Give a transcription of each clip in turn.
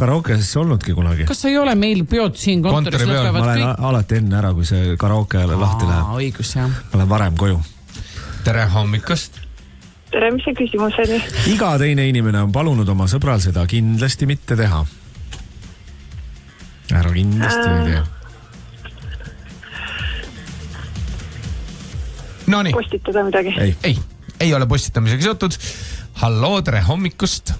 karaoke's olnudki kunagi. Kas ei ole meil peod siin kontoris lõpevad kõik? Ma lähen alati enne ära, kui see karaoke lahti läheb. Õigus, jah. Ma lähen varem koju. Tere hommikust. Tere, mis see küsimus oli? Iga teine inimene on palunud oma sõbral seda kindlasti mitte teha. Ära kindlasti ei tea. Nonii. Postitada midagi? Ei ole postitamisega seotud. Hallo, tere hommikust.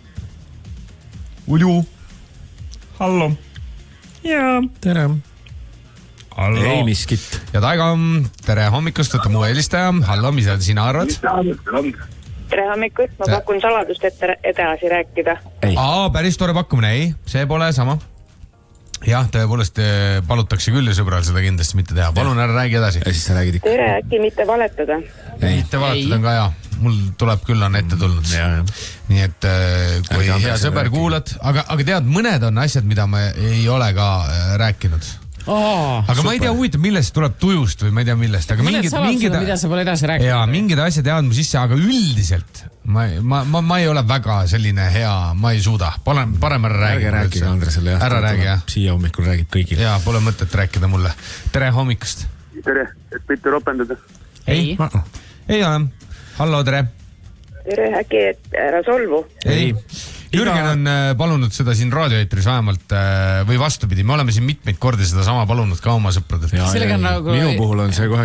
Ulju. Hallo. Jaa. Tere. Hallo. Ei miskit. Ja Taiga, tere hommikust, võtta muu helistaja. Hallo, mis sina arvad? Tere hommikust, ma pakun saladust edasi rääkida. Päris tore pakkumine, ei, see pole sama. Jah, tõepoolest palutakse küll sõbral seda kindlasti mitte teha. Palun ära räägi edasi. Ja siis sa räägid ikka. Tere, äkki mitte valetada. Mitte valetada on ka hea. Mul tuleb küll on ette tulnud. Nii et kui hea sõber kuulad, aga tead, mõned on asjad, mida ma ei ole ka rääkinud. Aga ma ei tea huvitav, millest tuleb tujust või ma ei tea millest. Mõned saladused, mida sa pole edasi rääkinud. Jaa, mingid asjad jäävad mu sisse, aga üldiselt ma ei ole väga selline hea, ma ei suuda. Parem ära räägi. Ärge rääkige Andresele. Ära räägi, jah. Siia hommikul räägib kõigil. Jaa, pole mõtet rääkida mulle. Tere hommikust. Tere, et mitte ropendada. Ei ole. Hallo, tere. Tere, äkki ära solvu. Ei. Jürgen on palunud seda siin raadioeetris vähemalt või vastupidi. Me oleme siin mitmeid kordi seda sama palunud ka oma sõpradelt. Minu puhul on see kohe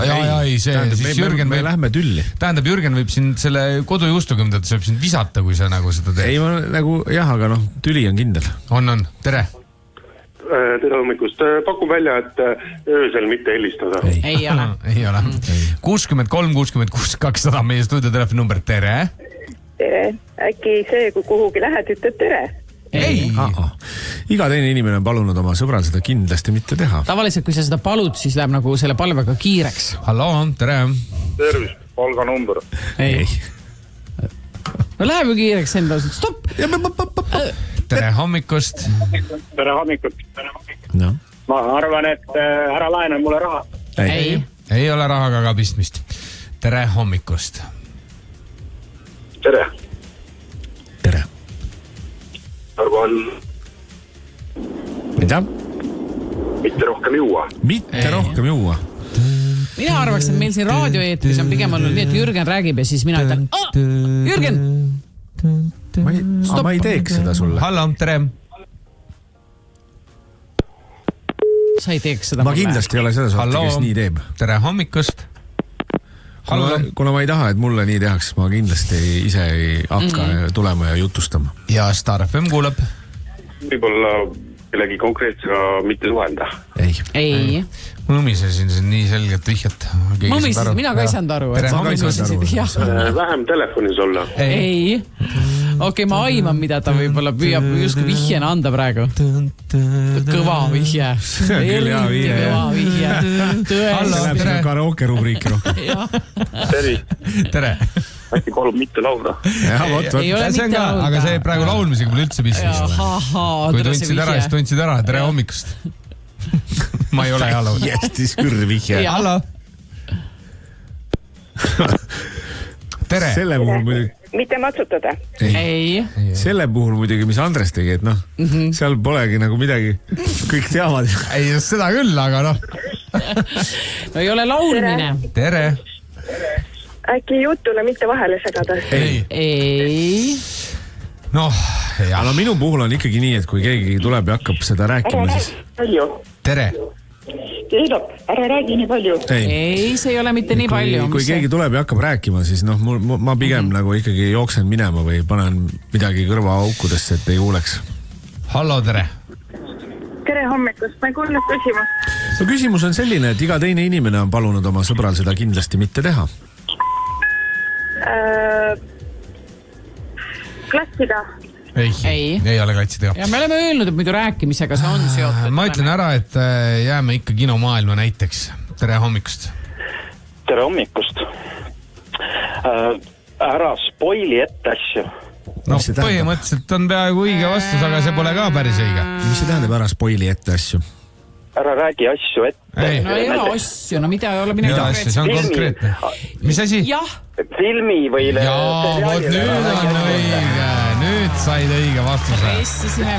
Jürgen me lähme tülli. Tähendab, Jürgen võib siin selle kodujuustuga, mida ta saab siin visata, kui sa nagu seda teed. Ei, ma nagu jah, aga tüli on kindel. On. Tere. Tere hommikust. Pakun välja, et öösel mitte helistada. Ei ole. 63 66 200 meie stuudiotelefoni number. Tere. Tere. Äkki see, kui kuhugi lähed, ütled tere. Ei. Iga teine inimene on palunud oma sõbral seda kindlasti mitte teha. Tavaliselt, kui sa seda palud, siis läheb nagu selle palvega kiireks. Hallo, tere. Tervist, palganumber. Ei. No läheb ju kiireks enda. Stopp. Tere hommikust. Tere hommikut. No. Ma arvan, et ära laena mulle raha. Ei ole rahaga ka pistmist. Tere hommikust. Tere. Tere. Arvan. Mida? Mitte rohkem juua. Mitte rohkem juua. Mina arvaks, et meil siin raadioeetris on pigem olnud nii, et Jürgen räägib ja siis mina ütlen, Jürgen! Ma ei teeks seda sulle. Hallo, tere. Sa ei teeks seda ma kindlasti ei ole seda sorti, kes nii teeb. Tere hommikust. Kuna ma ei taha, et mulle nii tehaks, ma kindlasti ise ei hakka tulema ja jutustama. Ja Star FM kuulab. Võib-olla kellegi konkreetsega mitte suhelda. Ei. Ma numisesin nii selgelt vihjat. Mõmisesin, mina ka ei saanud aru. Tere hommikust. Vähem telefonis olla. Ei. Okei, ma aiman, mida ta võib-olla püüab justkui vihjena anda praegu. Kõva vihje. Eriti kõva vihje. See läheb seda karaoke rubriiki rohkem. Tere. Äkki palub mitte laulda. Aga see praegu laulmisega pole üldse pistmist. Kui tundsid ära, siis tundsid ära. Tere hommikust. Ma ei ole hea laul. Jästi skurr vihje. Hallo. Tere. Selle puhul muidugi. Mitte matsutada. Ei. Selle puhul muidugi, mis Andres tegi, et seal polegi nagu midagi, kõik teavad. Ei, seda küll, aga No ei ole laulmine. Tere. Äkki jutule mitte vahele segada. Ei. Minu puhul on ikkagi nii, et kui keegi tuleb ja hakkab seda rääkima, siis... Tere. Ära räägi nii palju. Ei, see ei ole mitte nii palju. Kui keegi tuleb ja hakkab rääkima, siis ma pigem nagu ikkagi jooksen minema või panen midagi kõrva aukudesse, et ei kuuleks. Hallo, tere. Tere hommikust, ma ei kuulnud küsimust. Küsimus on selline, et iga teine inimene on palunud oma sõbral seda kindlasti mitte teha. Klassida. Ei ole klatsida. Ja me oleme öelnud, et muidu rääkimisega see on seotud. Ma ütlen ära, et jääme ikka kinomaailma näiteks. Tere hommikust. Tere hommikust. Ära spoili ette asju. Põhimõtteliselt on peaaegu õige vastus, aga see pole ka päris õige. Mis see tähendab ära spoili ette asju? Ära räägi asju ette. No ei ole asju, mida ei ole mida asju, see on konkreetne. Mis asi? Jah. Filmi või... Jaa, nüüd on õige. Nüüd said õige vastuse.